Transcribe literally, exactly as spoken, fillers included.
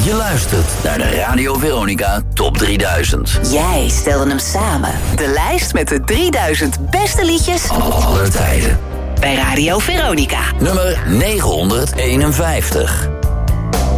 Je luistert naar de Radio Veronica Top drieduizend. Jij stelde hem samen. De lijst met de drieduizend beste liedjes aller tijden. Bij Radio Veronica. Nummer negenhonderdeenenvijftig.